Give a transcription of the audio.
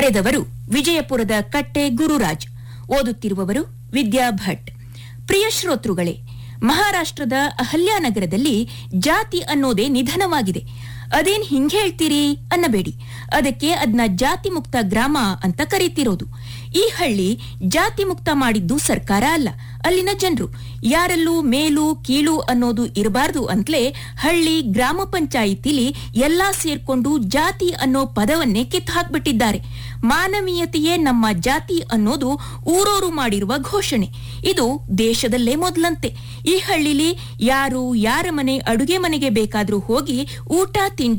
ಬರೆದವರು ವಿಜಯಪುರದ ಕಟ್ಟೆ ಗುರುರಾಜ್. ಓದುತ್ತಿರುವವರು ವಿದ್ಯಾ ಭಟ್. ಪ್ರಿಯ ಶ್ರೋತೃಗಳೇ, ಮಹಾರಾಷ್ಟ್ರದ ಅಹಲ್ಯಾನಗರದಲ್ಲಿ ಜಾತಿ ಅನ್ನೋದೇ ನಿಧನವಾಗಿದೆ. ಅದೇನ್ ಹಿಂಗ್ ಹೇಳ್ತೀರಿ ಅನ್ನಬೇಡಿ. ಅದಕ್ಕೆ ಅದನ್ನ ಜಾತಿ ಮುಕ್ತ ಗ್ರಾಮ ಅಂತ ಕರೀತಿರೋದು. ಈ ಹಳ್ಳಿ ಜಾತಿ ಮುಕ್ತ ಮಾಡಿದ್ದು ಸರ್ಕಾರ ಅಲ್ಲ, ಅಲ್ಲಿನ ಜನರು. ಯಾರಲ್ಲೂ ಮೇಲು ಕೀಳು ಅನ್ನೋದು ಇರಬಾರ್ದು ಅಂತಲೇ ಹಳ್ಳಿ ಗ್ರಾಮ ಪಂಚಾಯಿತಿಲಿ ಎಲ್ಲಾ ಸೇರ್ಕೊಂಡು ಜಾತಿ ಅನ್ನೋ ಪದವನ್ನೇ ಕಿತ್ತು ಹಾಕ್ಬಿಟ್ಟಿದ್ದಾರೆ. ಮಾನವೀಯತೆಯೇ ನಮ್ಮ ಜಾತಿ ಅನ್ನೋದು ಊರೋರು ಮಾಡಿರುವ ಘೋಷಣೆ. ಇದು ದೇಶದಲ್ಲೇ ಮೊದಲಂತೆ. ಈ ಹಳ್ಳಿಲಿ ಯಾರು ಯಾರ ಮನೆ ಅಡುಗೆ ಮನೆಗೆ ಬೇಕಾದ್ರೂ ಹೋಗಿ ಊಟ ತಿಂಡಿ